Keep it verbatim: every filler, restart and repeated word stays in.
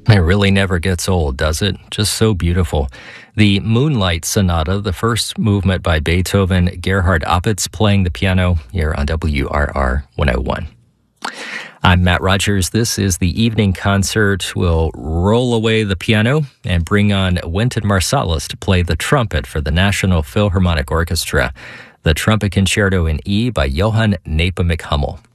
It really never gets old, does it? Just so beautiful. The Moonlight Sonata, the first movement by Beethoven, Gerhard Opitz playing the piano here on W R R one oh one. I'm Matt Rogers. This is the evening concert. We'll roll away the piano and bring on Wynton Marsalis to play the trumpet for the National Philharmonic Orchestra. The Trumpet Concerto in E by Johann Nepomuk Hummel.